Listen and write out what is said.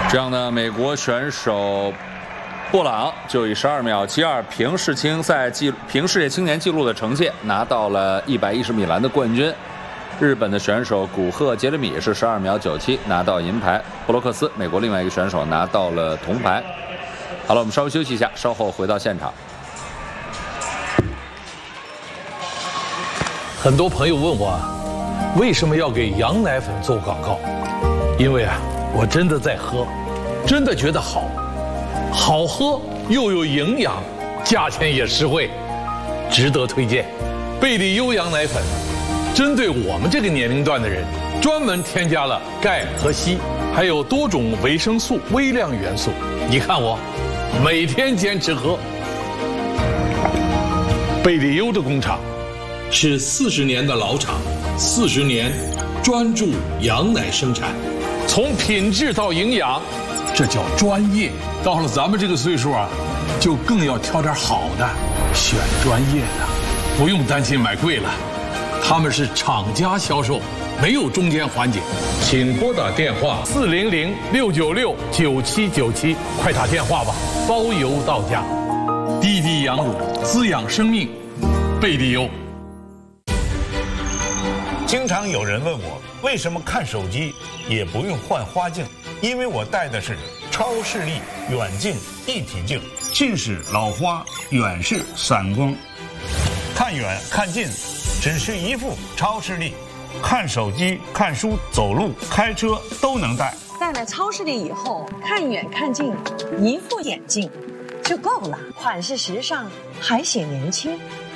这样呢，美国选手布朗就以12秒72平世界青年纪录的成绩拿到了110米栏的冠军。日本的选手古贺杰里米是12秒97拿到银牌，布洛克斯美国另外一个选手拿到了铜牌。好了，我们稍微休息一下，稍后回到现场。 很多朋友问我，为什么要给羊奶粉做广告？因为我真的在喝，真的觉得好喝又有营养，价钱也实惠，值得推荐。贝利优羊奶粉针对我们这个年龄段的人，专门添加了钙和硒，还有多种维生素、微量元素。你看我每天坚持喝。贝利优的工厂是40年的老厂，40年专注羊奶生产，从品质到营养，这叫专业。到了咱们这个岁数就更要挑点好的，选专业的，不用担心买贵了。他们是厂家销售，没有中间环节。请拨打电话400-696-9797，快打电话吧，包邮到家。滴滴羊乳，滋养生命，贝利优。 经常有人问我，为什么看手机也不用换花镜？因为我戴的是超视力远近一体镜，近视、老花，远视、散光，看远看近，只是一副超视力，看手机、看书、走路、开车都能戴。 戴了超视力以后，看远看近，一副眼镜就够了，款式时尚，还显年轻。